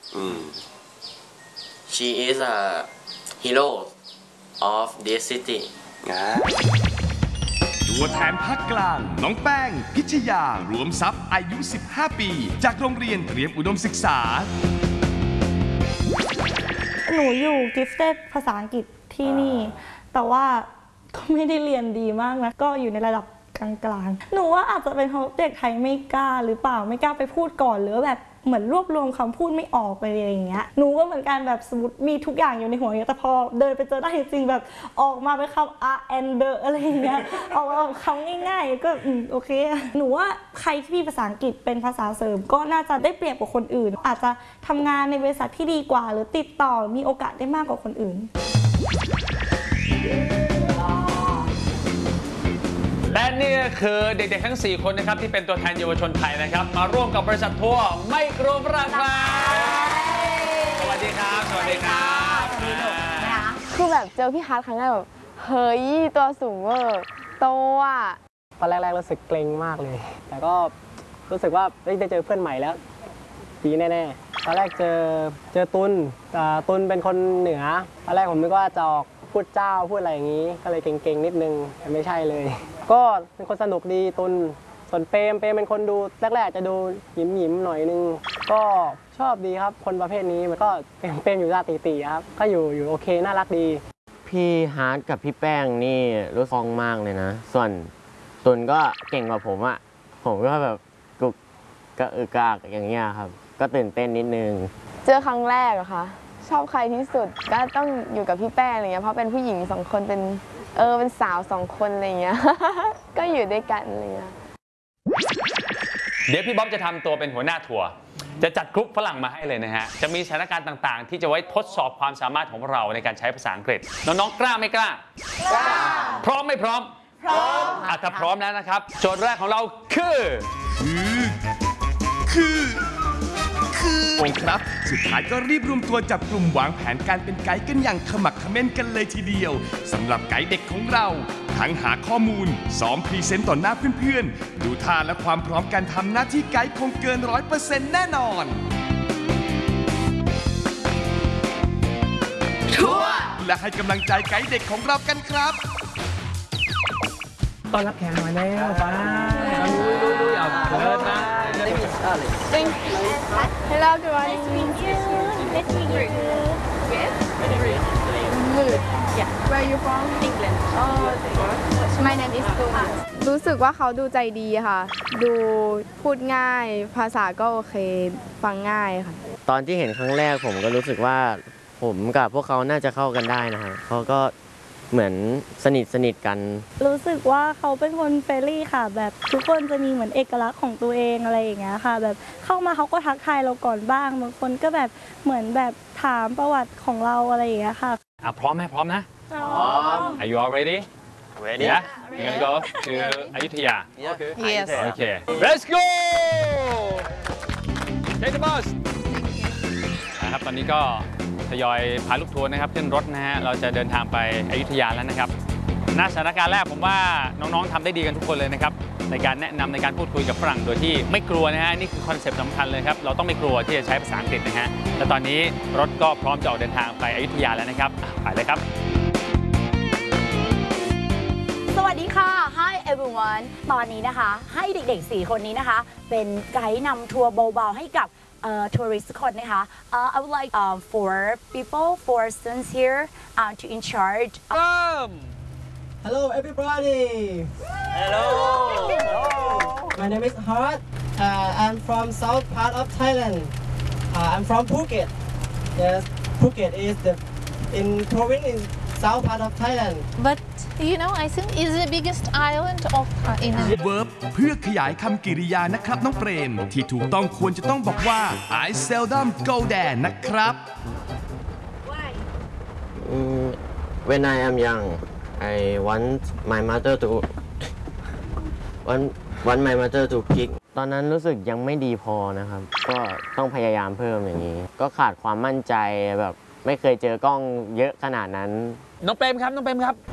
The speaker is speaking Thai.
She is a hero of this city ตัวแทนภาคกลางน้องแป้งพิชยารวมทรัพย์อายุ15 ปีจากโรงเรียนเตรียมอุดมศึกษาหนูอยู่กิฟเต็ดภาษาอังกฤษที่นี่แต่ว่าก็ไม่ได้เรียนดีมากนะก็อยู่ในระดับกลางๆหนูว่าอาจจะเป็นเพราะเด็กไทยไม่กล้าหรือเปล่าไม่กล้าไปพูดก่อนหรือแบบเหมือนรวบรวมคำพูดไม่ออกอะไรอย่างเงี้ยหนูก็เหมือนกันแบบสมมติมีทุกอย่างอยู่ในหัวแต่พอเดินไปเจอได้จริงๆแบบออกมาเป็นคำ R and the อะไรอย่างเงี้ยออกมาคำง่ายๆก็โอเคหนูว่าใครที่มีภาษาอังกฤษเป็นภาษาเสริมก็น่าจะได้เปรียบกว่าคนอื่นอาจจะทำงานในบริษัทที่ดีกว่าหรือติดต่อมีโอกาสได้มากกว่าคนอื่นและนี่ก็คือเด็กๆทั้ง4คนนะครับที่เป็นตัวแทนเยาวชนไทยนะครับมาร่วมกับบริษัททัวร์ไมโครฝรั่งสวัสดีครับสวัสดีครับคือแบบเจอพี่ฮาร์ดครั้งแรกแบบเฮ้ยตัวสูงเวอร์โตอ่ะตอนแรกๆรู้สึกเกรงมากเลยแต่ก็รู้สึกว่าได้เจอเพื่อนใหม่แล้วดีแน่ๆตอนแรกเจอตุลเป็นคนเหนือตอนแรกผมนึกว่าจะออกพูดเจ้าพูดอะไรอย่างนี้ก็เลยเก่งๆนิดนึงแต่ไม่ใช่เลยก็เป็นคนสนุกดีตุลส่วนเปรมเป็นคนดูแรกๆจะดูหยิมๆหน่อยนึงก็ชอบดีครับคนประเภทนี้มันก็เปรมอยู่ราตีๆครับก็อยู่โอเคน่ารักดีพี่ฮาร์ดกับพี่แป้งนี่รู้ฟองมากเลยนะส่วนตุลก็เก่งกว่าผมอ่ะผมก็แบบกุกกระอึกกากอย่างเงี้ยครับก็ตื่นเต้นนิดนึงเจอครั้งแรกอะค่ะชอบใครที่สุดก็ต้องอยู่กับพี่แป้งอะไรเงี้ยเพราะเป็นผู้หญิง2 คนเป็นสาว2 คนอะไรเงี้ย ก็อยู่ด้วยกันอะไรเงี้ยเดี๋ยวพี่บ๊อบจะทำตัวเป็นหัวหน้าทัวร์จะจัดกรุ๊ปฝรั่งมาให้เลยนะฮะจะมีสถานการณ์ต่างๆที่จะไว้ทดสอบความสามารถของเราในการใช้ภาษาอังกฤษน้องๆกล้าไม่กล้ากล้าพร้อมไม่พร้อมพร้อมถ้าพร้อมแล้วนะครับโจทย์แรกของเราคือครับสุดท้ายก็รีบรวมตัวจับกลุ่มวางแผนการเป็นไกด์กันอย่างขมักเขม้นกันเลยทีเดียวสำหรับไกด์เด็กของเราทั้งหาข้อมูลซ้อมพรีเซนต์ต่อหน้าเพื่อนๆดูท่าและความพร้อมการทำหน้าที่ไกด์คงเกิน 100% แน่นอนทัวร์และให้กำลังใจไกด์เด็กของเรากันครับต้อนรับแขกหน่อยแล้วป้าเลิศนะ Hello everyone. Nice to meet you. Nice to meet you. Yes. Good. Yeah. Where are you from? England. Oh, my name is Tuna. รู้สึกว่าเขาดูใจดีค่ะดูพูดง่ายภาษาก็โอเคฟังง่ายค่ะตอนที่เห็นครั้งแรกผมก็รู้สึกว่าผมกับพวกเขาน่าจะเข้ากันได้นะฮะเขาก็เหมือนสนิทกันรู้สึกว่าเขาเป็นคนเฟรนลี่ค่ะแบบทุกคนจะมีเหมือนเอกลักษณ์ของตัวเองอะไรอย่างเงี้ยค่ะแบบเข้ามาเขาก็ทักทายเราก่อนบ้างบางคนก็แบบเหมือนแบบถามประวัติของเราอะไรอย่างเงี้ยค่ะพร้อมไหมพร้อมนะพร้อม Are you all ready? Ready? Yeah. We're gonna go to อยุธยา Okay. Yes. Okay. Let's go. Take the bus. นะครับตอนนี้ก็ทยอยพาลูกทัวร์นะครับขึ้นรถนะฮะเราจะเดินทางไปอยุธยาแล้วนะครับณสถานการณ์แรกผมว่าน้องๆทำได้ดีกันทุกคนเลยนะครับในการแนะนำในการพูดคุยกับฝรั่งโดยที่ไม่กลัวนะฮะนี่คือคอนเซปต์สำคัญเลยครับเราต้องไม่กลัวที่จะใช้ภาษาอังกฤษนะฮะและตอนนี้รถก็พร้อมจะออกเดินทางไปอยุธยาแล้วนะครับไปเลยครับสวัสดีค่ะ Hi everyone ตอนนี้นะคะให้เด็กๆ4 คนนี้นะคะเป็นไกด์นำทัวร์เบาๆให้กับtourist ทุกคนนะคะ I would like 4 students here to in charge. Hello everybody. Hello. My name is Hart. I'm from south part of Thailand. I'm from Phuket. Yes, Phuket is in province in south part of Thailand. But you know, I think it's the biggest island of in. Verb เพื่อขยายคำกริยานะครับน้องเปรมที่ถูกต้องควรจะต้องบอกว่า I seldom go there นะครับ Why? When I am young, I want my mother to want my mother to kick ตอนนั้นรู้สึกยังไม่ดีพอนะครับก็ต้องพยายามเพิ่มอย่างนี้ก็ขาดความมั่นใจแบบไม่เคยเจอกล้องเยอะขนาดนั้นน้องเปรมครับ